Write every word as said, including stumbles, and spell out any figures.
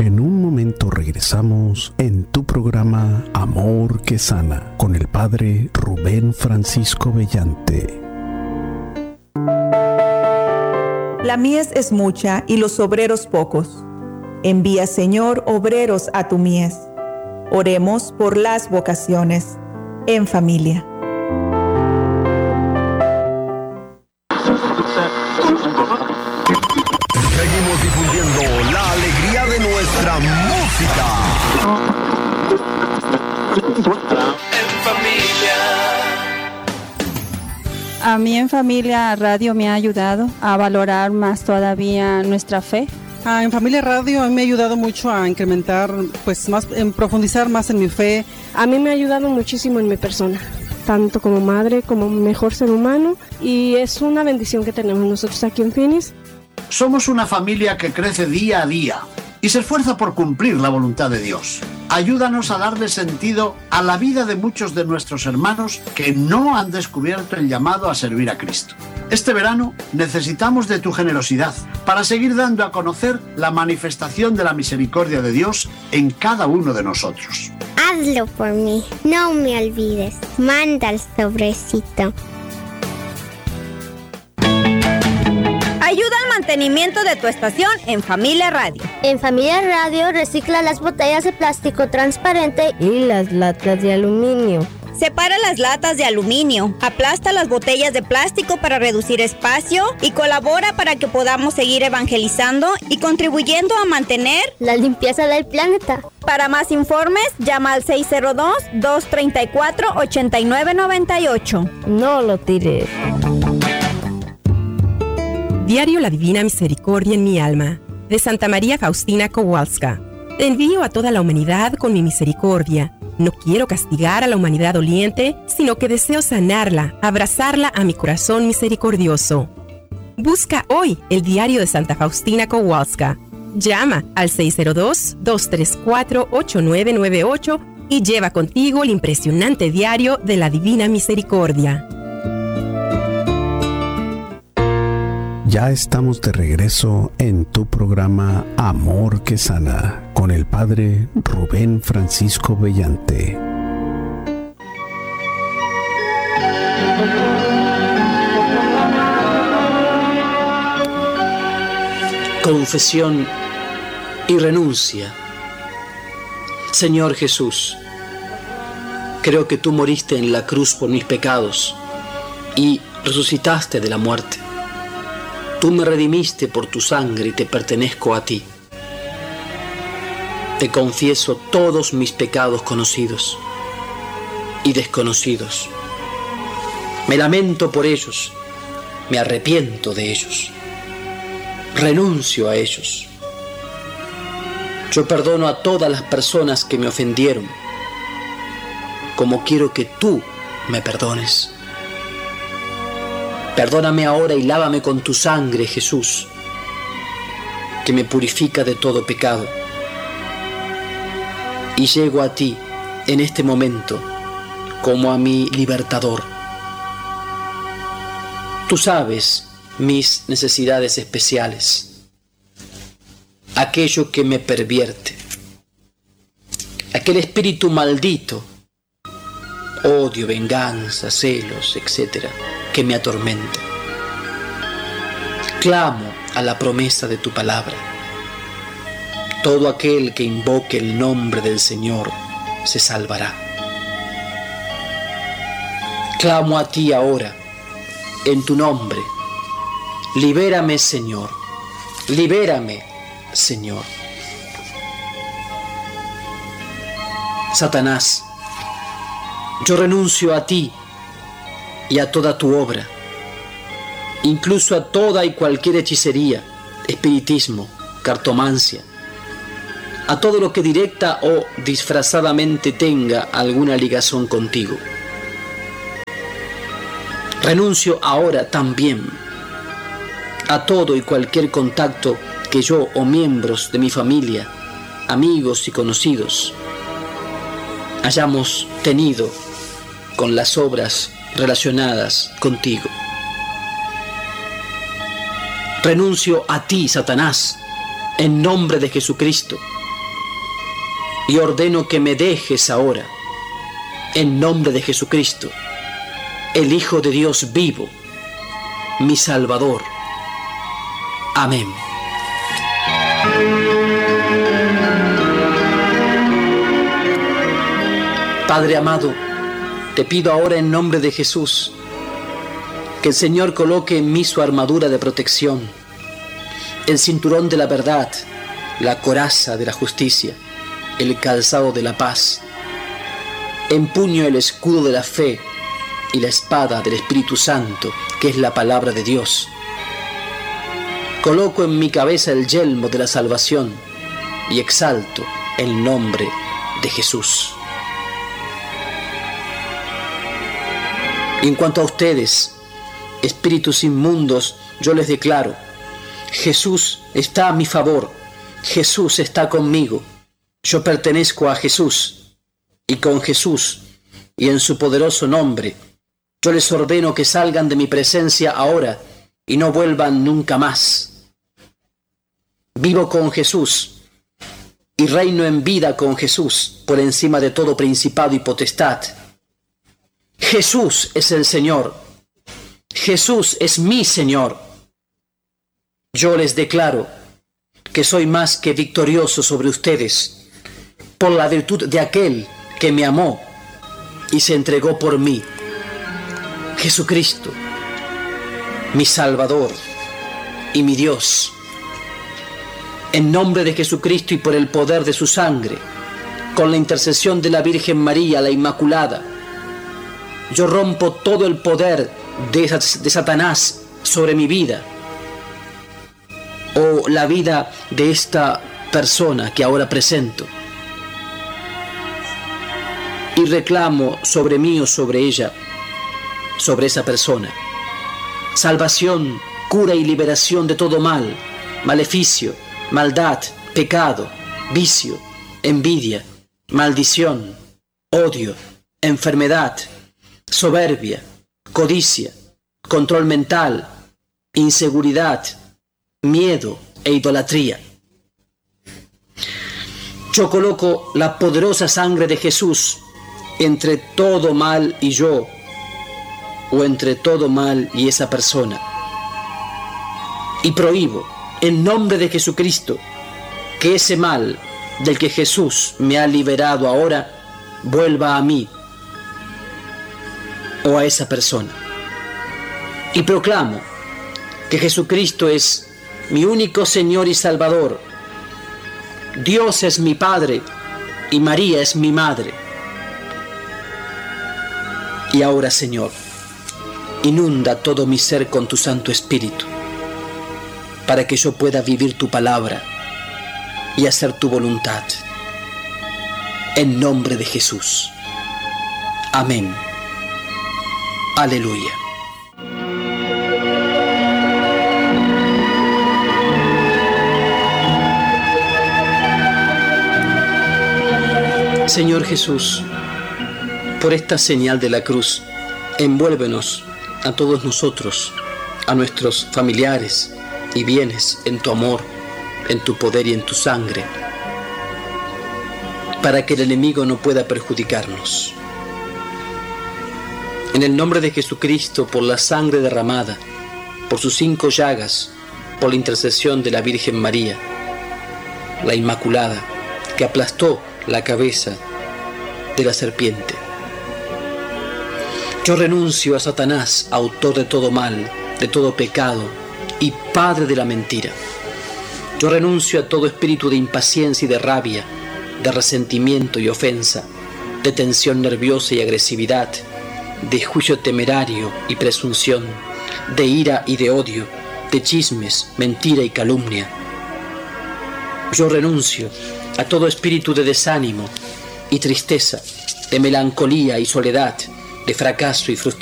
En un momento regresamos en tu programa Amor que Sana con el Padre Rubén Francisco Bellante. La mies es mucha y los obreros pocos. Envía, Señor, obreros a tu mies. Oremos por las vocaciones en familia. Seguimos difundiendo la alegría de nuestra música. En familia. A mí en Familia Radio me ha ayudado a valorar más todavía nuestra fe. Ah, en Familia Radio a mí me ha ayudado mucho a incrementar, pues más, en profundizar más en mi fe. A mí me ha ayudado muchísimo en mi persona, tanto como madre como mejor ser humano, y es una bendición que tenemos nosotros aquí en Finis. Somos una familia que crece día a día y se esfuerza por cumplir la voluntad de Dios. Ayúdanos a darle sentido a la vida de muchos de nuestros hermanos que no han descubierto el llamado a servir a Cristo. Este verano necesitamos de tu generosidad para seguir dando a conocer la manifestación de la misericordia de Dios en cada uno de nosotros. Hazlo por mí, no me olvides. Manda el sobrecito. Ayuda al mantenimiento de tu estación en Familia Radio. En Familia Radio recicla las botellas de plástico transparente y las latas de aluminio. Separa las latas de aluminio, aplasta las botellas de plástico para reducir espacio y colabora para que podamos seguir evangelizando y contribuyendo a mantener la limpieza del planeta. Para más informes, llama al seis cero dos, dos tres cuatro, ocho nueve nueve ocho. No lo tires. Diario La Divina Misericordia en mi alma, de Santa María Faustina Kowalska. Te envío a toda la humanidad con mi misericordia. No quiero castigar a la humanidad doliente, sino que deseo sanarla, abrazarla a mi corazón misericordioso. Busca hoy el diario de Santa Faustina Kowalska. Llama al seis cero dos, dos tres cuatro, ocho nueve nueve ocho y lleva contigo el impresionante diario de la Divina Misericordia. Ya estamos de regreso en tu programa Amor que Sana con el Padre Rubén Francisco Bellante. Confesión y renuncia. Señor Jesús, creo que tú moriste en la cruz por mis pecados y resucitaste de la muerte. Tú me redimiste por tu sangre y te pertenezco a ti. Te confieso todos mis pecados conocidos y desconocidos. Me lamento por ellos, me arrepiento de ellos, renuncio a ellos. Yo perdono a todas las personas que me ofendieron, como quiero que tú me perdones. Perdóname ahora y lávame con tu sangre, Jesús, que me purifica de todo pecado. Y llego a ti en este momento como a mi libertador. Tú sabes mis necesidades especiales, aquello que me pervierte, aquel espíritu maldito, odio, venganza, celos, etcétera, que me atormenta. Clamo a la promesa de tu palabra. Todo aquel que invoque el nombre del Señor se salvará. Clamo a ti ahora, en tu nombre. Libérame, Señor. Libérame, Señor. Satanás, yo renuncio a ti y a toda tu obra, incluso a toda y cualquier hechicería, espiritismo, cartomancia, a todo lo que directa o disfrazadamente tenga alguna ligación contigo. Renuncio ahora también a todo y cualquier contacto que yo o miembros de mi familia, amigos y conocidos, hayamos tenido con las obras relacionadas contigo. Renuncio a ti, Satanás, en nombre de Jesucristo, y ordeno que me dejes ahora, en nombre de Jesucristo, el Hijo de Dios vivo, mi Salvador. Amén. Padre amado, te pido ahora en nombre de Jesús que el Señor coloque en mí su armadura de protección, el cinturón de la verdad, la coraza de la justicia, el calzado de la paz. Empuño el escudo de la fe y la espada del Espíritu Santo, que es la palabra de Dios. Coloco en mi cabeza el yelmo de la salvación y exalto el nombre de Jesús. Y en cuanto a ustedes, espíritus inmundos, yo les declaro: Jesús está a mi favor, Jesús está conmigo, yo pertenezco a Jesús, y con Jesús y en su poderoso nombre, yo les ordeno que salgan de mi presencia ahora y no vuelvan nunca más. Vivo con Jesús y reino en vida con Jesús por encima de todo principado y potestad. Jesús es el Señor. Jesús es mi Señor. Yo les declaro que soy más que victorioso sobre ustedes por la virtud de aquel que me amó y se entregó por mí. Jesucristo, mi Salvador y mi Dios. En nombre de Jesucristo y por el poder de su sangre, con la intercesión de la Virgen María, la Inmaculada, yo rompo todo el poder de, de Satanás sobre mi vida o la vida de esta persona que ahora presento, y reclamo sobre mí o sobre ella, sobre esa persona, salvación, cura y liberación de todo mal, maleficio, maldad, pecado, vicio, envidia, maldición, odio, enfermedad, soberbia, codicia, control mental, inseguridad, miedo e idolatría. Yo coloco la poderosa sangre de Jesús entre todo mal y yo, o entre todo mal y esa persona, y prohíbo en nombre de Jesucristo que ese mal del que Jesús me ha liberado ahora vuelva a mí o a esa persona. Y proclamo que Jesucristo es mi único Señor y Salvador. Dios es mi Padre y María es mi Madre. Y ahora, Señor, inunda todo mi ser con tu Santo Espíritu, para que yo pueda vivir tu palabra y hacer tu voluntad. En nombre de Jesús. Amén. Aleluya. Señor Jesús, por esta señal de la cruz, envuélvenos a todos nosotros, a nuestros familiares y bienes en tu amor, en tu poder y en tu sangre, para que el enemigo no pueda perjudicarnos. En el nombre de Jesucristo, por la sangre derramada, por sus cinco llagas, por la intercesión de la Virgen María, la Inmaculada, que aplastó la cabeza de la serpiente. Yo renuncio a Satanás, autor de todo mal, de todo pecado y padre de la mentira. Yo renuncio a todo espíritu de impaciencia y de rabia, de resentimiento y ofensa, de tensión nerviosa y agresividad, de juicio temerario y presunción, de ira y de odio, de chismes, mentira y calumnia. Yo renuncio a todo espíritu de desánimo y tristeza, de melancolía y soledad, de fracaso y frustración.